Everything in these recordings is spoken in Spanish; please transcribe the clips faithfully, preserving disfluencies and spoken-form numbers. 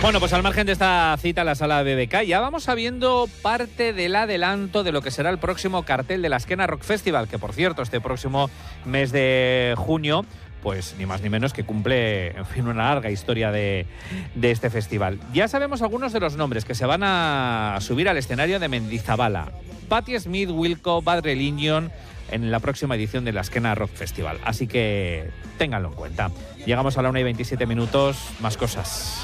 Bueno, pues al margen de esta cita en la sala B B K, ya vamos sabiendo parte del adelanto de lo que será el próximo cartel de la Azkena Rock Festival, que por cierto, este próximo mes de junio, pues ni más ni menos que cumple, en fin, una larga historia de, de este festival. Ya sabemos algunos de los nombres que se van a subir al escenario de Mendizabala: Patti Smith, Wilco, Bad Religion, en la próxima edición de la Azkena Rock Festival. Así que ténganlo en cuenta. Llegamos a la una y veintisiete minutos, más cosas.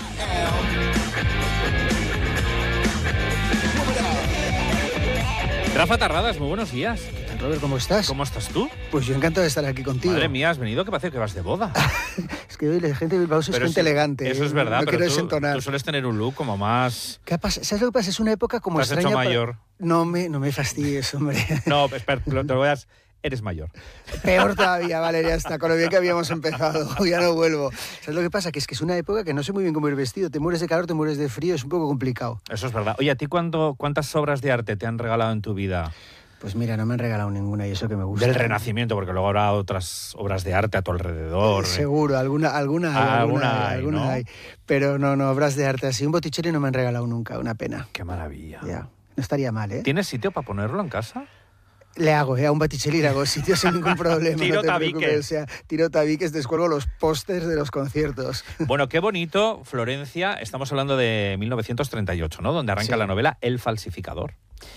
Rafa Tarradas, muy buenos días. Robert, ¿cómo estás? ¿Cómo estás tú? Pues yo encantado de estar aquí contigo. Madre mía, has venido que parece que vas de boda. Es que hoy la gente de Bilbao es gente sí, elegante. Eso es verdad, no pero quiero tú, desentonar. tú sueles tener un look como más... ¿Qué pasa? ¿Sabes lo que pasa? Es una época como ¿Te has extraña. hecho para... mayor? No me, no me fastidies, hombre. No, espera, te lo voy a... Eres mayor. Peor todavía, Valeria, hasta con lo bien que habíamos empezado. Ya no vuelvo. ¿Sabes lo que pasa? Que es que es una época que no sé muy bien cómo ir vestido. Te mueres de calor, te mueres de frío, es un poco complicado. Eso es verdad. Oye, ¿a ti cuánto, cuántas obras de arte te han regalado en tu vida? Pues mira, no me han regalado ninguna y eso que me gusta. Del Renacimiento, porque luego habrá otras obras de arte a tu alrededor. Eh, seguro, alguna, alguna hay, Ah, alguna, alguna hay, alguna ¿no? hay. Pero no, no, obras de arte así. Un Botticelli no me han regalado nunca, una pena. Qué maravilla. Ya, no estaría mal, ¿eh? ¿Tienes sitio para ponerlo en casa? Le hago, ¿eh? A un Botticelli le hago sitio sin ningún problema. Tiro no te tabiques. preocupes, o sea, tiro tabiques, descuelgo los pósters de los conciertos. Bueno, qué bonito, Florencia. Estamos hablando de mil novecientos treinta y ocho, ¿no? Donde arranca Sí. la novela El falsificador.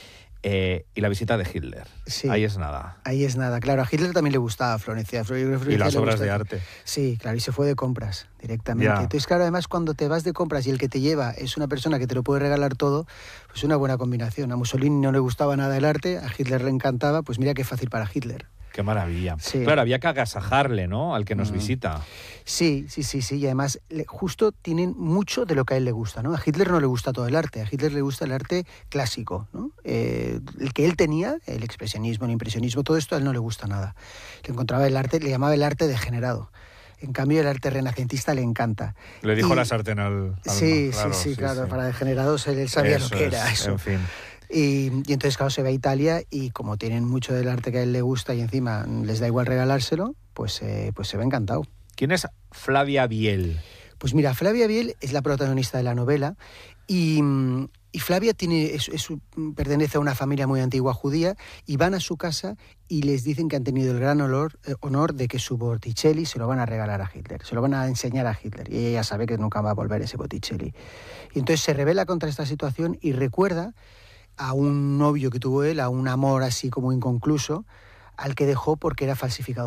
Eh, y la visita de Hitler. Sí. Ahí es nada. Ahí es nada. Claro, a Hitler también le gustaba Florencia. Florencia Y las le obras gusta. de arte. Sí, claro, y se fue de compras directamente. Ya. Entonces, claro, además cuando te vas de compras y el que te lleva es una persona que te lo puede regalar todo, pues es una buena combinación. A Mussolini no le gustaba nada el arte, a Hitler le encantaba, pues mira qué fácil para Hitler. Qué maravilla. Sí. Claro, había que agasajarle, ¿no? Al que nos Mm. visita. Sí, sí, sí, sí. Y además, le- justo tienen mucho de lo que a él le gusta, ¿no? A Hitler no le gusta todo el arte, a Hitler le gusta el arte clásico, ¿no? Eh, el que él tenía, el expresionismo, el impresionismo, todo esto a él no le gusta nada. Le encontraba el arte, le llamaba el arte degenerado. En cambio, el arte renacentista le encanta. Le dijo Y- la sartén al... al Sí, claro, sí, sí, claro. Para degenerados él, él sabía Eso lo que es, era eso. En fin. Y, y entonces, claro, se va a Italia y como tienen mucho del arte que a él le gusta y encima les da igual regalárselo, pues, eh, pues se va encantado. ¿Quién es Flavia Biel? Pues mira, Flavia Biel es la protagonista de la novela y, y Flavia tiene, es, es, pertenece a una familia muy antigua judía y van a su casa y les dicen que han tenido el gran honor, eh, honor de que su Botticelli se lo van a regalar a Hitler, se lo van a enseñar a Hitler y ella sabe que nunca va a volver ese Botticelli. Y entonces se rebela contra esta situación y recuerda a un novio que tuvo él, a un amor así como inconcluso, al que dejó porque era falsificador.